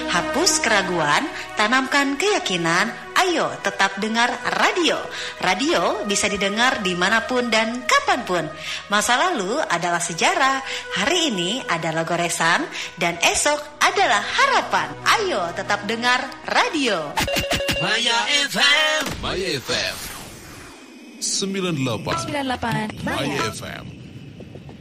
Hapus keraguan, tanamkan keyakinan. Ayo tetap dengar radio. Radio bisa didengar dimanapun dan kapanpun. Masa lalu adalah sejarah, hari ini adalah goresan, dan esok adalah harapan. Ayo tetap dengar radio. Maya FM. Maya FM 98. Maya FM.